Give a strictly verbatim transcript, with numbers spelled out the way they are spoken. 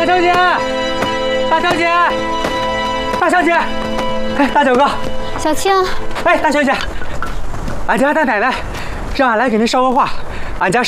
大小姐，大小姐，大小姐，哎，大九哥， 小青， 哎，大小姐，俺家大奶奶让俺来给您捎个话，俺家